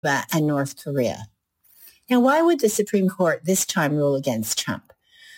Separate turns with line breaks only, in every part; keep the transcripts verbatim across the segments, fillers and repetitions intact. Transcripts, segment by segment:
Cuba and North Korea. Now, why would the Supreme Court this time rule against Trump?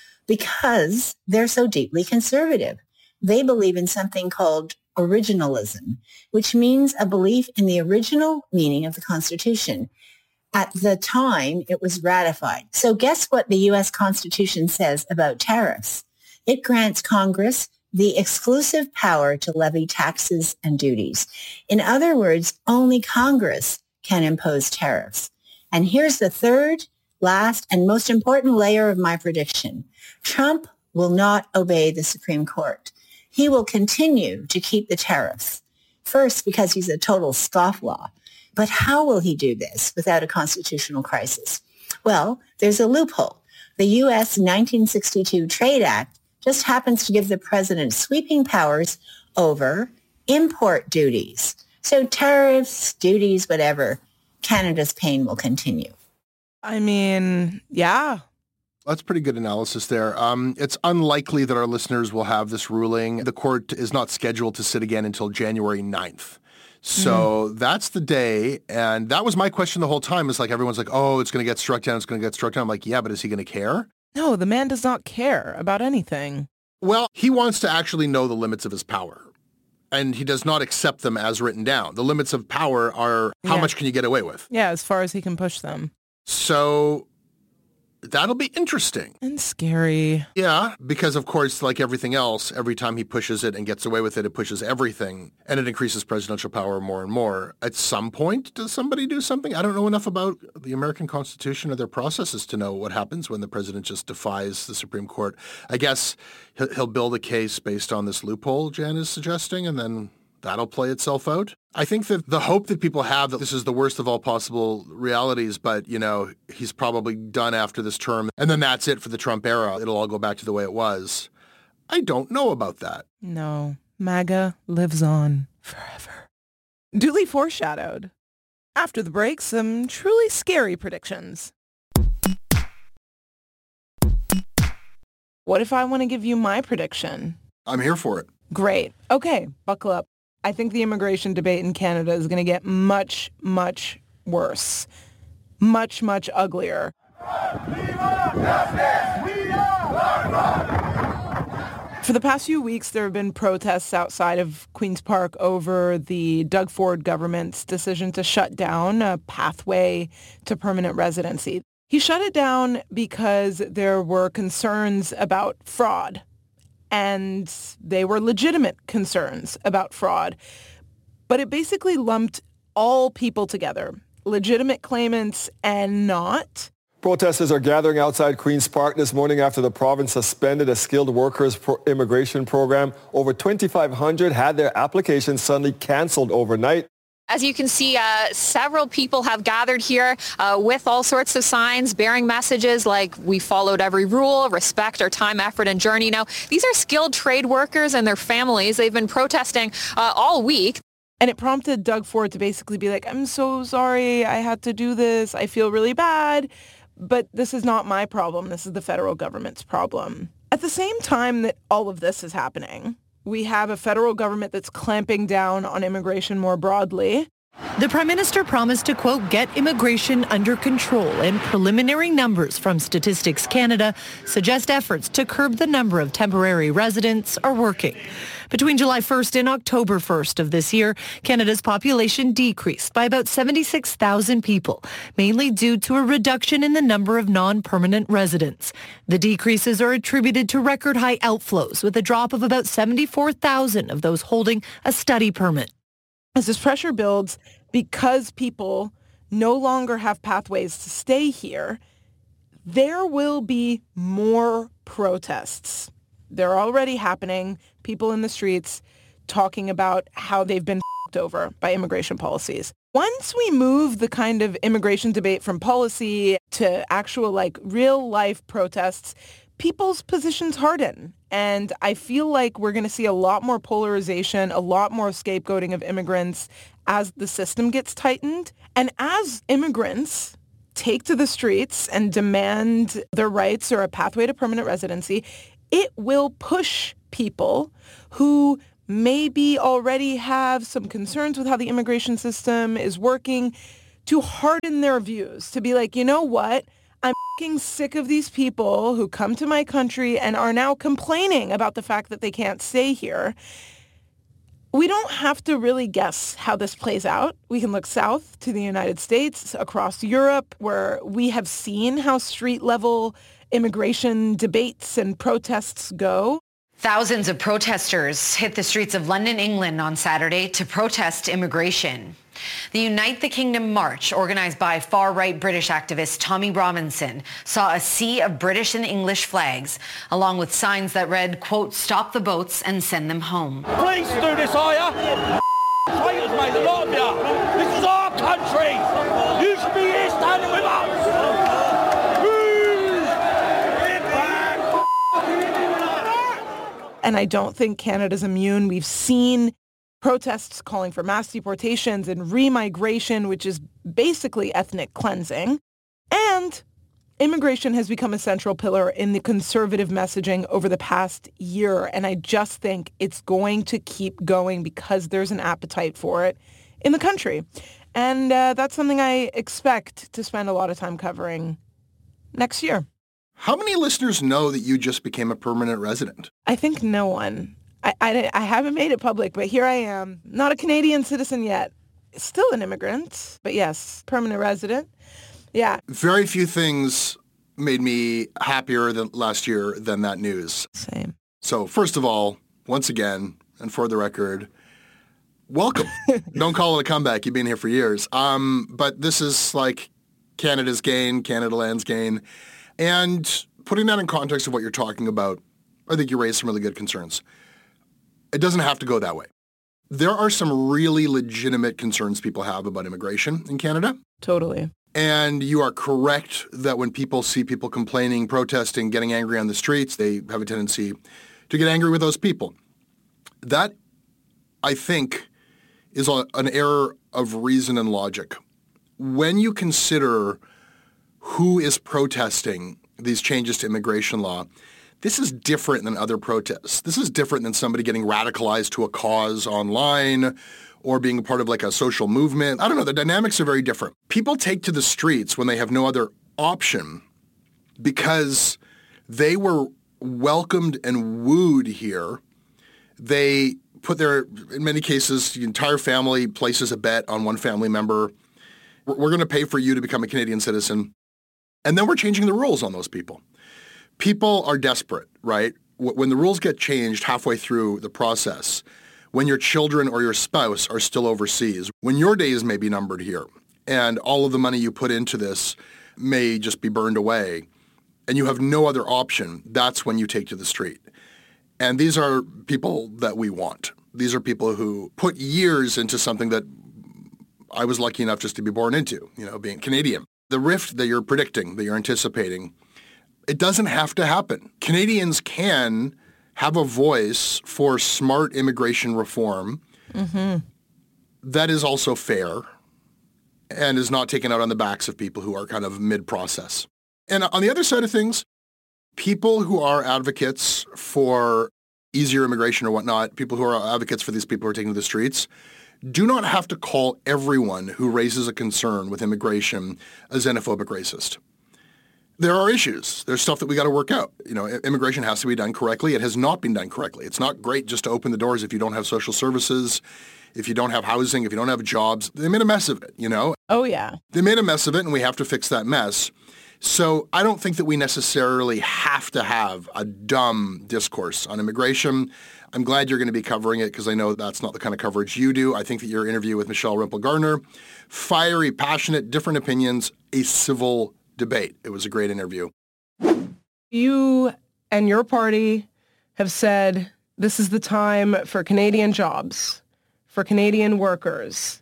Because they're so deeply conservative. They believe in something called originalism, which means a belief in the original meaning of the Constitution at the time it was ratified. So guess what the U S Constitution says about tariffs? It grants Congress the exclusive power to levy taxes and duties. In other words, only Congress can impose tariffs. And here's the third, last, and most important layer of my prediction. Trump will not obey the Supreme Court. He will continue to keep the tariffs. First, because he's a total scofflaw. But how will he do this without a constitutional crisis? Well, there's a loophole. The U S nineteen sixty-two Trade Act just happens to give the president sweeping powers over import duties. So tariffs, duties, whatever, Canada's pain will continue.
I mean, yeah.
That's pretty good analysis there. Um, it's unlikely that our listeners will have this ruling. The court is not scheduled to sit again until January ninth. So mm. that's the day. And that was my question the whole time. It's like everyone's like, oh, it's going to get struck down. It's going to get struck down. I'm like, yeah, but is he going to care?
No, the man does not care about anything.
Well, he wants to actually know the limits of his power. And he does not accept them as written down. The limits of power are how yeah. much can you get away with?
Yeah, as far as he can push them.
So that'll be interesting.
And scary.
Yeah, because of course, like everything else, every time he pushes it and gets away with it, it pushes everything. And it increases presidential power more and more. At some point, does somebody do something? I don't know enough about the American Constitution or their processes to know what happens when the president just defies the Supreme Court. I guess he'll build a case based on this loophole Jan is suggesting, and then that'll play itself out. I think that the hope that people have that this is the worst of all possible realities, but, you know, he's probably done after this term, and then that's it for the Trump era. It'll all go back to the way it was. I don't know about that.
No. MAGA lives on forever. Duly foreshadowed. After the break, some truly scary predictions. What if I want to give you my prediction?
I'm here for it.
Great. Okay, buckle up. I think the immigration debate in Canada is going to get much, much worse. Much, much uglier. For the past few weeks, there have been protests outside of Queen's Park over the Doug Ford government's decision to shut down a pathway to permanent residency. He shut it down because there were concerns about fraud. And they were legitimate concerns about fraud. But it basically lumped all people together, legitimate claimants and not.
Protesters are gathering outside Queen's Park this morning after the province suspended a skilled workers pro- immigration program. Over twenty-five hundred had their applications suddenly canceled overnight.
As you can see, uh, several people have gathered here uh, with all sorts of signs bearing messages like "we followed every rule, respect our time, effort, and journey." Now, these are skilled trade workers and their families. They've been protesting uh, all week.
And it prompted Doug Ford to basically be like, I'm so sorry I had to do this. I feel really bad. But this is not my problem. This is the federal government's problem. At the same time that all of this is happening, we have a federal government that's clamping down on immigration more broadly.
The Prime Minister promised to, quote, get immigration under control, and preliminary numbers from Statistics Canada suggest efforts to curb the number of temporary residents are working. Between July first and October first of this year, Canada's population decreased by about seventy-six thousand people, mainly due to a reduction in the number of non-permanent residents. The decreases are attributed to record high outflows, with a drop of about seventy-four thousand of those holding a study permit.
As this pressure builds, because people no longer have pathways to stay here, there will be more protests. They're already happening. People in the streets talking about how they've been f***ed over by immigration policies. Once we move the kind of immigration debate from policy to actual, like, real-life protests, people's positions harden. And I feel like we're going to see a lot more polarization, a lot more scapegoating of immigrants as the system gets tightened. And as immigrants take to the streets and demand their rights or a pathway to permanent residency, it will push people who maybe already have some concerns with how the immigration system is working to harden their views, to be like, you know what? I'm f***ing sick of these people who come to my country and are now complaining about the fact that they can't stay here. We don't have to really guess how this plays out. We can look south to the United States, across Europe, where we have seen how street-level immigration debates and protests go.
Thousands of protesters hit the streets of London, England on Saturday to protest immigration. The Unite the Kingdom March, organized by far-right British activist Tommy Robinson, saw a sea of British and English flags, along with signs that read, quote, "Stop the boats and send them home."
Please do this, are you? Traitors, mate, a lot of you. This is our country. You should be here standing with us.
And I don't think Canada's immune. We've seen protests calling for mass deportations and remigration, which is basically ethnic cleansing. And immigration has become a central pillar in the conservative messaging over the past year. And I just think it's going to keep going because there's an appetite for it in the country. And uh, that's something I expect to spend a lot of time covering next year.
How many listeners know that you just became a permanent resident?
I think no one. I, I, I haven't made it public, but here I am. Not a Canadian citizen yet. Still an immigrant, but yes, permanent resident. Yeah.
Very few things made me happier than last year than that news.
Same.
So first of all, once again, and for the record, welcome. Don't call it a comeback. You've been here for years. Um, but this is like Canada's gain, Canada Land's gain. And putting that in context of what you're talking about, I think you raised some really good concerns. It doesn't have to go that way. There are some really legitimate concerns people have about immigration in Canada.
Totally.
And you are correct that when people see people complaining, protesting, getting angry on the streets, they have a tendency to get angry with those people. That, I think, is a, an error of reason and logic. When you consider who is protesting these changes to immigration law, this is different than other protests. This is different than somebody getting radicalized to a cause online or being a part of like a social movement. I don't know. The dynamics are very different. People take to the streets when they have no other option because they were welcomed and wooed here. They put their, in many cases, the entire family places a bet on one family member. We're going to pay for you to become a Canadian citizen. And then we're changing the rules on those people. People are desperate, right? When the rules get changed halfway through the process, when your children or your spouse are still overseas, when your days may be numbered here, and all of the money you put into this may just be burned away, and you have no other option, that's when you take to the street. And these are people that we want. These are people who put years into something that I was lucky enough just to be born into, you know, being Canadian. The rift that you're predicting, that you're anticipating, it doesn't have to happen. Canadians can have a voice for smart immigration reform mm-hmm. that is also fair and is not taken out on the backs of people who are kind of mid-process. And on the other side of things, people who are advocates for easier immigration or whatnot, people who are advocates for these people who are taking to the streets, do not have to call everyone who raises a concern with immigration a xenophobic racist. There are issues. There's stuff that we got to work out. You know, immigration has to be done correctly. It has not been done correctly. It's not great just to open the doors if you don't have social services, if you don't have housing, if you don't have jobs. They made a mess of it, you know?
Oh, yeah.
They made a mess of it, and we have to fix that mess. So I don't think that we necessarily have to have a dumb discourse on immigration. I'm glad you're going to be covering it because I know that's not the kind of coverage you do. I think that your interview with Michelle Rempel-Garner, fiery, passionate, different opinions, a civil debate. It was a great interview.
You and your party have said this is the time for Canadian jobs, for Canadian workers.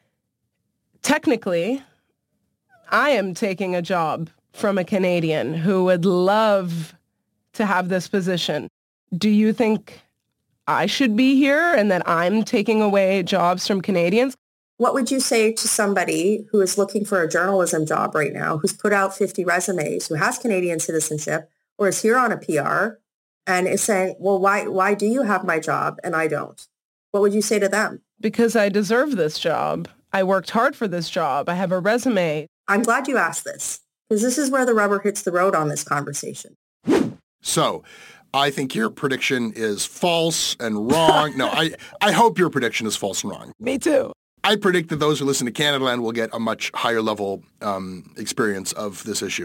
Technically, I am taking a job from a Canadian who would love to have this position. Do you think I should be here and that I'm taking away jobs from Canadians?
What would you say to somebody who is looking for a journalism job right now, who's put out fifty resumes, who has Canadian citizenship or is here on a P R and is saying, well, why, why do you have my job and I don't? What would you say to them?
Because I deserve this job. I worked hard for this job. I have a resume.
I'm glad you asked this, because this is where the rubber hits the road on this conversation.
So I think your prediction is false and wrong. No, I, I hope your prediction is false and wrong.
Me too.
I predict that those who listen to Canadaland will get a much higher level um, experience of this issue.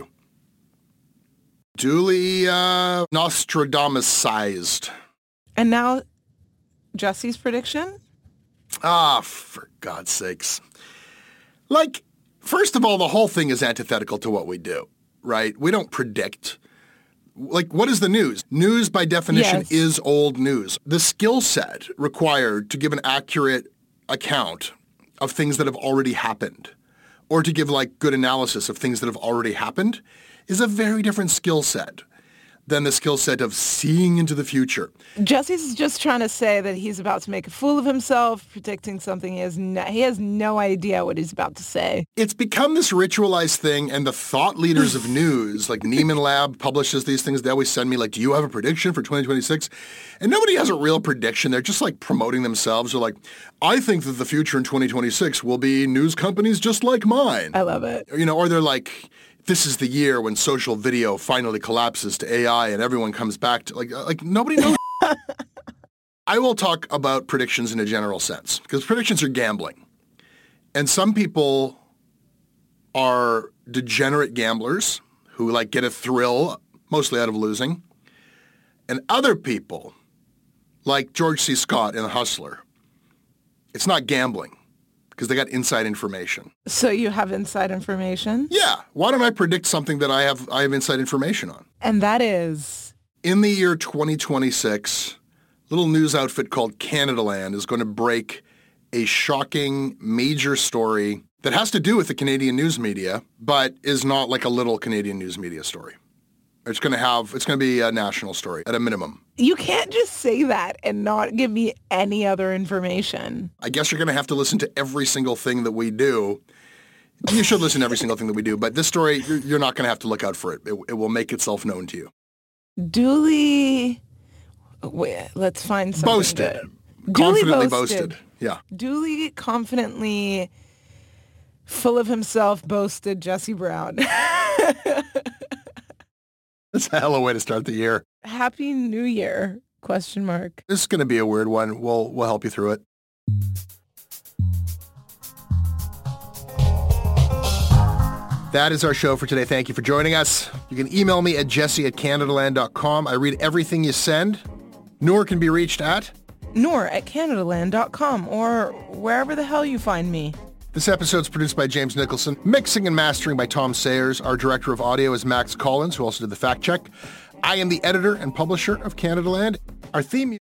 Duly uh, Nostradamus-sized.
And now, Jesse's prediction?
Ah, for God's sakes. Like, first of all, the whole thing is antithetical to what we do, right? We don't predict. Like, what is the news? News, by definition,
yes.
is old news. The skill set required to give an accurate account of things that have already happened, or to give, like, good analysis of things that have already happened, is a very different skill set than the skill set of seeing into the future.
Jesse's just trying to say that he's about to make a fool of himself, predicting something he has no, he has no idea what he's about to say.
It's become this ritualized thing, and the thought leaders of news, like Neiman Lab publishes these things. They always send me, like, do you have a prediction for twenty twenty-six? And nobody has a real prediction. They're just, like, promoting themselves. They're like, I think that the future in twenty twenty-six will be news companies just like mine.
I love it.
You know, or they're like, this is the year when social video finally collapses to A I and everyone comes back to, like, like nobody knows. I will talk about predictions in a general sense, because predictions are gambling. And some people are degenerate gamblers who, like, get a thrill, mostly out of losing. And other people, like George C. Scott in The Hustler, it's not gambling, because they got inside information.
So you have inside information?
Yeah. Why don't I predict something that I have I have inside information on?
And that is?
In the year twenty twenty-six, a little news outfit called Canadaland is going to break a shocking major story that has to do with the Canadian news media, but is not like a little Canadian news media story. It's going to have, it's going to be a national story at a minimum.
You can't just say that and not give me any other information.
I guess you're going to have to listen to every single thing that we do. You should listen to every single thing that we do, but this story, you're, you're not going to have to look out for it. it. It will make itself known to you.
Duly, wait, let's find something
Boasted.
Good.
Confidently
Duly boasted.
boasted. Yeah.
Duly, confidently, full of himself, boasted Jesse Brown.
That's a hell of a way to start the year.
Happy New Year, question mark.
This is going to be a weird one. We'll, we'll help you through it. That is our show for today. Thank you for joining us. You can email me at jesse at canadaland dot com. I read everything you send. Noor can be reached at?
Noor at canadaland dot com or wherever the hell you find me.
This episode is produced by James Nicholson, mixing and mastering by Tom Sayers. Our director of audio is Max Collins, who also did the fact check. I am the editor and publisher of Canadaland. Our theme...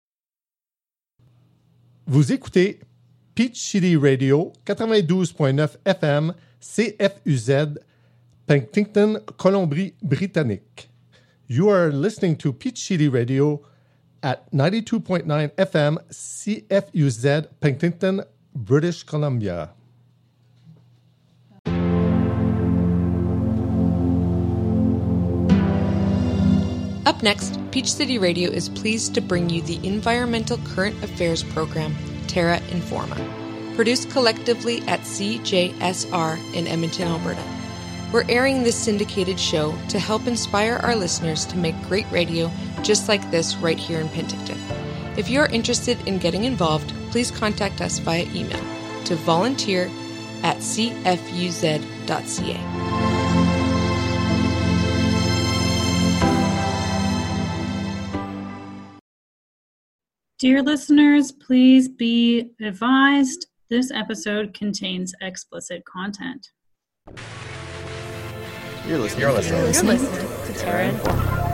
Vous écoutez Peach City Radio, ninety-two point nine F M, C F U Z, Penticton, Colombie-Britannique. You are listening to Peach City Radio at ninety-two point nine F M, C F U Z, Penticton, British Columbia.
Up next, Peach City Radio is pleased to bring you the environmental current affairs program, Terra Informa, produced collectively at C J S R in Edmonton, Alberta. We're airing this syndicated show to help inspire our listeners to make great radio just like this right here in Penticton. If you're interested in getting involved, please contact us via email to volunteer at c f u z dot c a.
Dear listeners, please be advised this episode contains explicit content.
You're listening.
You're listening.
You're
listening.
listening to Terra Informa.